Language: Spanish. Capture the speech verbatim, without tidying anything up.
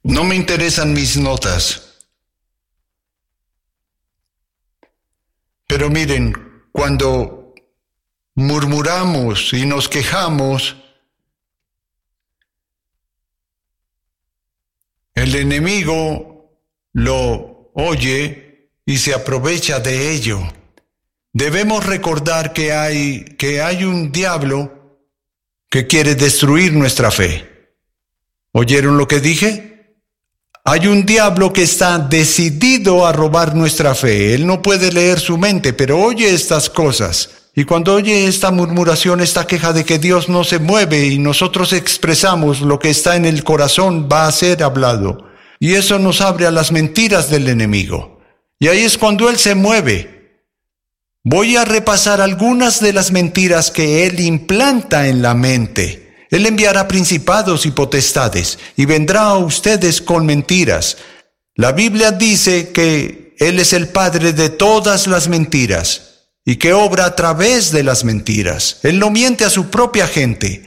No me interesan mis notas. Pero miren, cuando murmuramos y nos quejamos, el enemigo lo oye y se aprovecha de ello. Debemos recordar que hay, que hay un diablo que quiere destruir nuestra fe. ¿Oyeron lo que dije? Hay un diablo que está decidido a robar nuestra fe. Él no puede leer su mente, pero oye estas cosas. Y cuando oye esta murmuración, esta queja de que Dios no se mueve y nosotros expresamos lo que está en el corazón, va a ser hablado. Y eso nos abre a las mentiras del enemigo. Y ahí es cuando él se mueve. Voy a repasar algunas de las mentiras que él implanta en la mente. Él enviará principados y potestades y vendrá a ustedes con mentiras. La Biblia dice que él es el padre de todas las mentiras y que obra a través de las mentiras. Él no miente a su propia gente.